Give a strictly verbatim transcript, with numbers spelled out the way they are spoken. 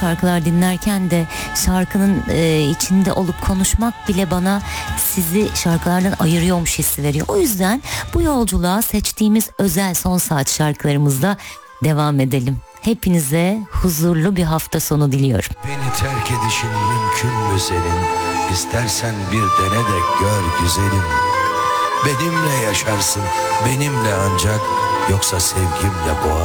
şarkılar dinlerken de şarkının e, içinde olup konuşmak bile bana sizi şarkılardan ayırıyormuş hissi veriyor. O yüzden bu yolculuğa seçtiğimiz özel son saat şarkılarımızda devam edelim. Hepinize huzurlu bir hafta sonu diliyorum. Beni terk edişin mümkün mü senin? İstersen bir dene de gör güzelim. Benimle yaşarsın, benimle ancak, yoksa sevgimle boğar.